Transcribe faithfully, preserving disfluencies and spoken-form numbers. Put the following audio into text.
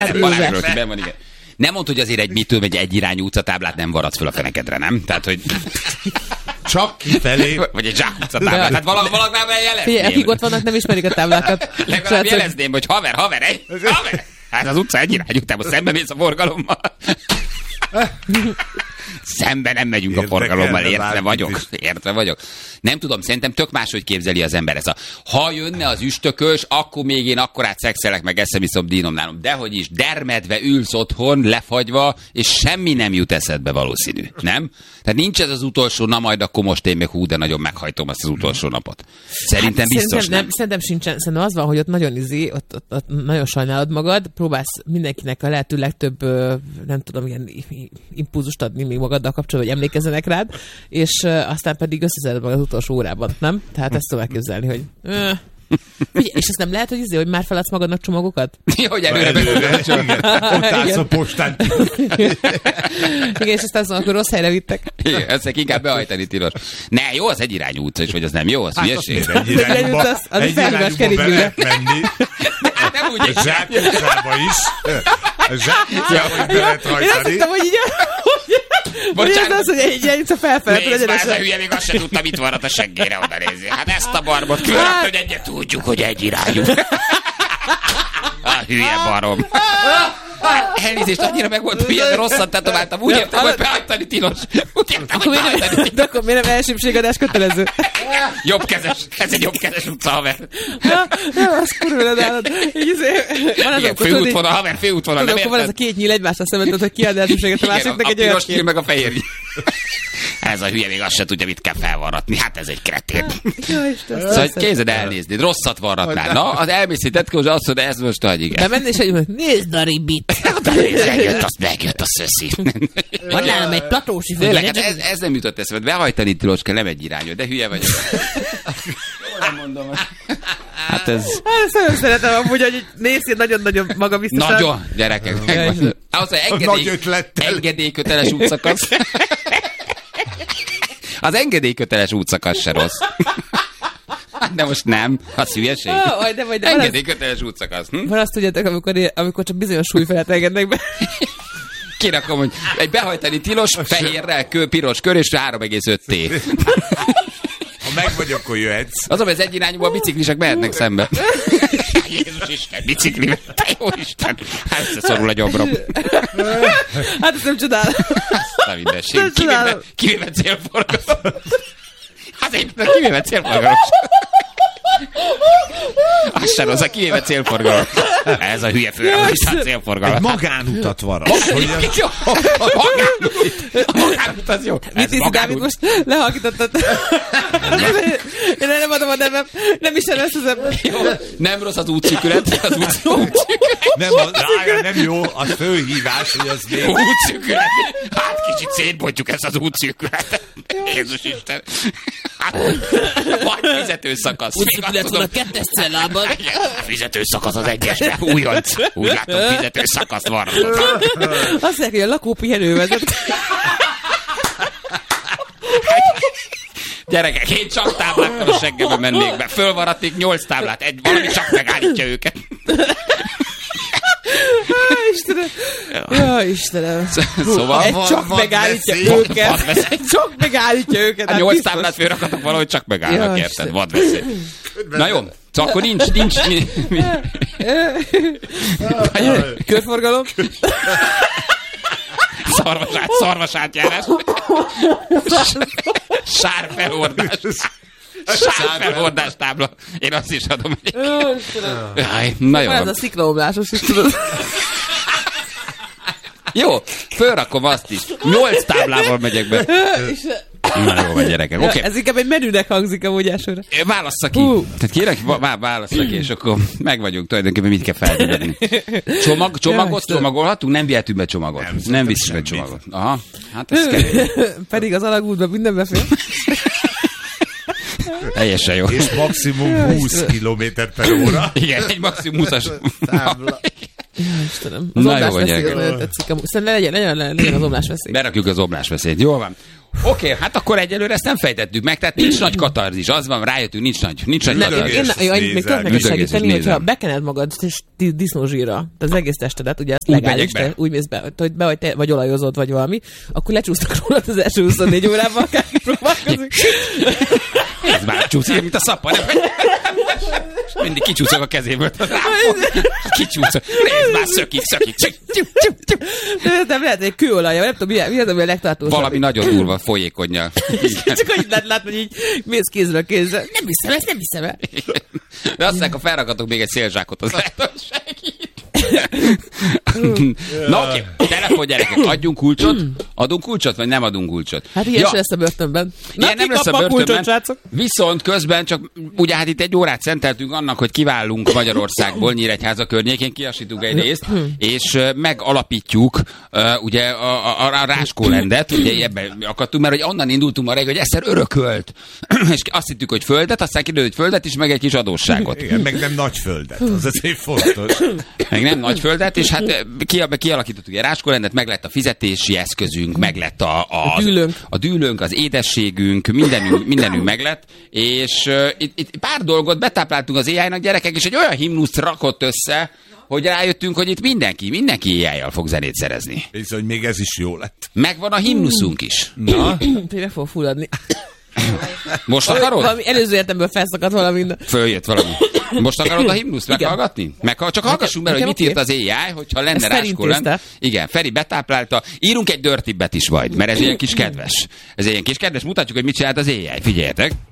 Balázsról ki benn van, igen. Nem mondd, hogy azért egy mitől megy egy irányú utcatáblát nem varadsz föl a fenekedre, nem? Tehát, hogy... Csak kifelé. Vagy egy zsák utcatáblát. Tehát valakivel jelezném. Figyelj, akik ott vannak, nem ismerik a táblákat. Legalább jelezném, hogy haver, haver, egy, haver. Hát az utca egy irányú, utána szembe mész a forgalommal. Szembe nem megyünk a forgalommal, értve vagyok. Értve vagyok. Nem tudom, szerintem tök máshogy képzeli az ember ezt a... Ha jönne az üstökös, akkor még én akkorát szexelek, meg eszem iszom dínom nálam. Dehogy is, dermedve ülsz otthon, lefagyva, és semmi nem jut eszedbe valószínű. Nem? Tehát nincs ez az utolsó, na majd akkor most én még hú, de nagyon meghajtom azt az utolsó napot. Szerintem hát, biztos szerintem nem. nem. Szerintem sincsen. Szerintem az van, hogy ott nagyon izé, ott, ott, ott nagyon sajnálod magad, próbálsz mindenkinek a lehető legtöbb, nem tudom, ilyen impulzust adni még magaddal kapcsolatban, hogy emlékezzenek rád, és aztán pedig összeszeded magad az utolsó órában, nem? Tehát ezt tudom elképzelni, hogy... Öh. Figyelj, és azt nem lehet, hogy izé, hogy már feladsz magadnak csomagokat? Jó, hogy előre beülök. Ott állsz a postán. Igen, és aztán szóval, akkor rossz helyre vittek. Igen, ezek inkább behajtani tilos. Ne, jó, az egy irányú utca is, vagy az nem jó, az Hát hülyeség. egy irányúba, az, az egy irányúba be lehet menni. Nem úgy A zsák utcába is. A zsák utcába is be lehet Én azt hajtani. hittem, hogy így... Hogy ez az, hogy egy irányúca felfelé. Nézd már, ez a hülye, még azt se tudta, mit varrat a seggére oda nézni. Hát ezt a barbot különböző, hogy egyet tudjuk, hogy egy irányú. A hülye barom. Elnézést, annyira meg volt, hogy ilyen rosszat tetováltam. Úgy értem, hogy behajtani tilos. Úgy értem, hogy behajtani tilos. De akkor miért nem elsőbségadás kötelező? Jobbkezes. Ez egy jobbkezes utca, haver. Nem, az kurva nálad. Igen, főútvonal, haver, főútvonal. Tudod, akkor van ez a két nyíl egymásra szemben, hogy kiad elsőbséget a másiknak egy olyan piros nyíl meg a fehér nyíl. Ez a hülye még azt se tudja, mit kell felvarratni. Hát ez egy kretén. Szóval képzeld elnézni, rosszat varratnál. Na, az elmészített ki, hogy azt mondja, ez most nagy, igen. De menni és egy, nézd a ribit. Megjött, azt megjött a szöszi. Van nálam egy platósi fogy. Tényleg, ez, ez nem jutott eszembe. Behajtani tilos kell, nem egy irányú, de hülye vagyok. Jól mondom. Hát ez... Hát nagyon szeretem amúgy, hogy nézd, nagyon-nagyon magabiztosan. Nagyon, gyerekek. Ahhoz, hogy engedély, engedélyköteles útszakasz. Az engedélyköteles útszakasz se rossz. De most nem. Az hülyeség. Oh, de vagy, de engedélyköteles útszakasz. Hm? Van azt tudjátok, amikor, amikor csak bizonyos súlyfelet engednek be. Kirakom, hogy egy behajtani tilos, fehérrel, kő, piros kör, és három egész öt té. Ha meg vagy, akkor jöhetsz. Az, hogy az egyirányúban a biciklisek mehetnek szembe. Jézus Isten, biciklivel. Te jó Isten. Hát összeszorul a gyomrom. Hát ezt nem csodálom. Azt a mindenség. Kivéve, kivéve célforgalom. Hát én kivéve célforgalom. Az sem rossz, a kivéve célforgalom. Ez a hülye főállítás célforgalom. Egy magánutat varas. Jó, a magánút az jó. Mit hiszi, Dávid, most lehalkítottad? Én nem adom a nevem. Nem is ezt az ember. Nem rossz az útszűkület. Az útszűkület. Nem, az, rája, nem jó, az főhívás, hogy az még... Útszűkület. Hát kicsit szétbontjuk ezt az útszűkületet. Jézus Isten. Hát, vagy fizetőszakasz. Útszűkület van a kettes cellában. Fizetőszakasz az egyesben. Újonc. Úgy látom, fizetőszakaszt van. Azt mondják, hogy a lakópihenő vezet. Gyerekek, én csak táblákkal a seggembe mennék be. Fölvaradnék nyolc táblát. Egy, valami csak megállítja őket. Istenem. Ja, Istenem. Szóval... Egy csak van, megállítja veszély. őket. Egy csak megállítja őket. A nyolc táblát fölrakadnak valahogy csak megállnak, Ja, érted? Vadveszély. Na jó, szóval akkor nincs, nincs... Körforgalom. Szarvasát, szarvasátjárás. Sárfelhordás. Sárfelhordás tábla. Én azt is adom. Jaj, na jó. Van ez a sziklaomlásos is, tudod. Jó, fölrakom azt is. Nyolc táblával megyek be. Na jó van, gyerekek. Ja, Okay. ez inkább egy menünek hangzik amúgy elsőre. Válassza ki. Uh. Tehát kérek, válassza ki, és akkor meg vagyunk tulajdonképpen, mit kell feltenni. Csomag, csomagot ja, csomagolhatunk? Nem vihetünk be csomagot. Nem, nem viszünk be csomagot. Aha, hát ez kemény. Pedig az alagútban minden befér. Teljesen jó. És maximum húsz kilométer per óra. Igen, egy maximum húszas tábla. Ja, Istenem. Az omlásveszély az nagyon tetszik. Szerintem legyen, legyen, legyen az omlásveszély. Berakjuk az omlásveszélyt. Jól van. Oké, okay, hát akkor egyelőre ezt nem fejtettük meg, tehát nincs nagy katarzis, az van, rájöttünk, nincs nagy, nincs nagy katarzis. Én, én, még tudok neked segíteni, hogyha bekened magad disznózsírra, az egész testedet, ugye ezt legális, te úgy mész be, hogy be vagy, te, vagy olajozod, vagy valami, akkor lecsúsztak rólad az első huszonnégy órában, akár próbálkozik. Ez már csúszik, mint a szappan. Mindig kicsúszok a kezéből. Kicsúszok. Nézd már, szökik, szökik. Nem lehet, hogy kőolajja, nem tudom, mi az, ami a legtartósabb. Valami nagyon durva, folyékonnyal. Csak hogy lehet látni, hogy így mész kézről kézre. Nem hiszem ezt, nem hiszem el. De aztán, ha felragatok még egy szélzsákot, az lehet, hogy segít. Na oké, okay. Telefon gyerekek, adjunk kulcsot? Adunk kulcsot, vagy nem adunk kulcsot? Hát ilyen ja. se lesz a börtönben. Na, ilyen nem lesz a börtönben, kulcsot, viszont közben csak, ugye hát itt egy órát szenteltünk annak, hogy kiválunk Magyarországból, Nyíregyháza környékén, kiasítunk egy részt, és megalapítjuk uh, ugye a, a, a Ráskólendet, ugye ebben akadtunk, mert hogy onnan indultunk ma reggel, hogy egyszer örökölt, és azt hittük, hogy földet, aztán kiderült, hogy földet is, meg egy kis adósságot. Igen, meg nem nagy földet, az azért fontos. Meg nem nagy földet, és hát kialakítottuk egy Ráskólendet, meg lett a fizetési eszközünk, meg lett a, a, a, dűlőnk. a dűlőnk, az édességünk, mindenünk, mindenünk meg lett, és uh, itt, itt pár dolgot betápláltunk az á í-nak, gyerekek, és egy olyan himnuszt rakott össze, hogy rájöttünk, hogy itt mindenki, mindenki á í-jal fog zenét szerezni. És hogy még ez is jó lett. Megvan a himnuszunk is. Na? Tényleg fog fulladni. Most akarod? Valami előző értemből felszakadt valami. Följött valami. Most akarod a himnuszt meghallgatni? Meg, csak hallgassunk bele, hogy mit írt az á í, hogyha lenne Ráskólend. Igen, Feri betáplálta. Írunk egy dirtibbet is majd, mert ez ilyen kis kedves. Ez ilyen kis kedves, mutatjuk, hogy mit csinált az á í. Figyeljetek!